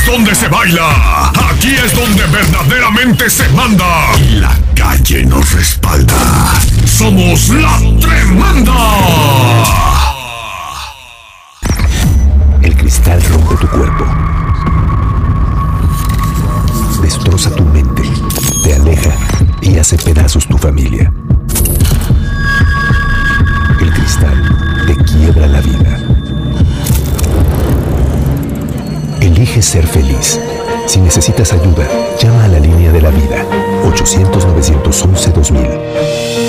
donde se baila. Aquí es donde verdaderamente se manda. Y la calle nos respalda. Somos la Tremenda. El cristal rompe tu cuerpo. Destroza tu mente. Te aleja y hace pedazos tu familia. El cristal te quiebra la vida. Elige ser feliz. Si necesitas ayuda, llama a la línea de la vida. 800-911-2000.